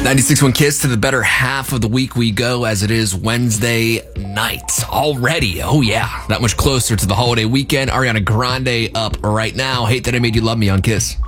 96.1 Kiss, to the better half of the week we go, as it is Wednesday night already. Oh yeah, that much closer to the holiday weekend. Ariana Grande up right now. Hate That I Made You Love Me on Kiss.